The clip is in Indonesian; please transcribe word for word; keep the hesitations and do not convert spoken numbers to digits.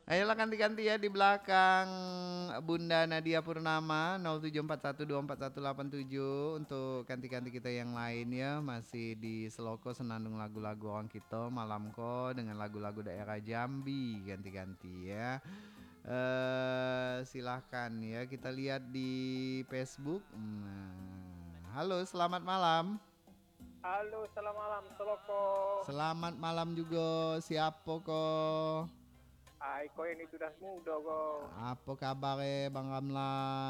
Ayolah ganti-ganti ya di belakang Bunda Nadia Purnama nol tujuh empat satu dua empat satu delapan tujuh untuk ganti-ganti kita yang lain ya. Masih di Seloko senandung lagu-lagu orang kita malam ko dengan lagu-lagu daerah Jambi ganti-ganti ya. Eh silahkan ya kita lihat di Facebook. Nah, halo selamat malam. Halo, selamat malam, Soloko. Selamat malam juga siapa kok? Ai, kau ini sudah muda kau. Apa kabar Bang Ramlan?